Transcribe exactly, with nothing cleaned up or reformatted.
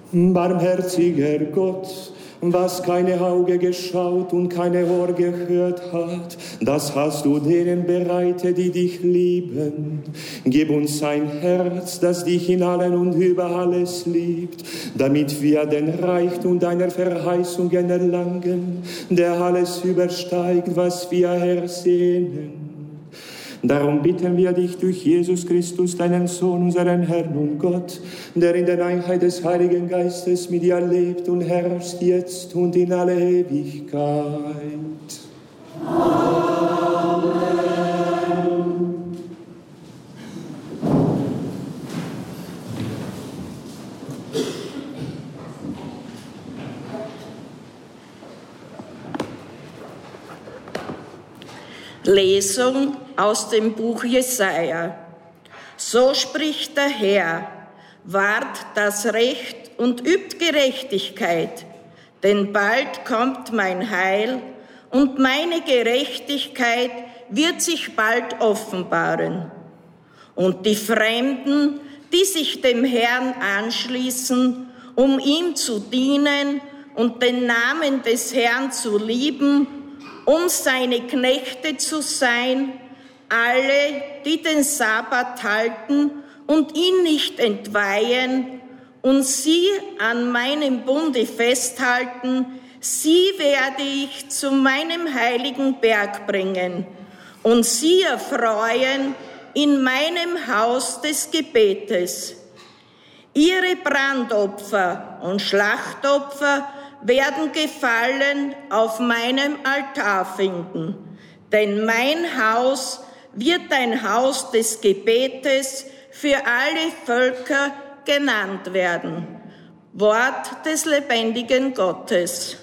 Barmherziger Gott, was keine Auge geschaut und keine Ohr gehört hat, das hast du denen bereitet, die dich lieben. Gib uns ein Herz, das dich in allen und über alles liebt, damit wir den Reichtum deiner Verheißungen erlangen, der alles übersteigt, was wir ersehnen. Darum bitten wir dich durch Jesus Christus, deinen Sohn, unseren Herrn und Gott, der in der Einheit des Heiligen Geistes mit dir lebt und herrscht jetzt und in alle Ewigkeit. Amen. Lesung aus dem Buch Jesaja. So spricht der Herr: Wahrt das Recht und übt Gerechtigkeit, denn bald kommt mein Heil und meine Gerechtigkeit wird sich bald offenbaren. Und die Fremden, die sich dem Herrn anschließen, um ihm zu dienen und den Namen des Herrn zu lieben, um seine Knechte zu sein, alle, die den Sabbat halten und ihn nicht entweihen und sie an meinem Bunde festhalten, sie werde ich zu meinem heiligen Berg bringen und sie erfreuen in meinem Haus des Gebetes. Ihre Brandopfer und Schlachtopfer werden Gefallen auf meinem Altar finden, denn mein Haus wird ein Haus des Gebetes für alle Völker genannt werden. Wort des lebendigen Gottes.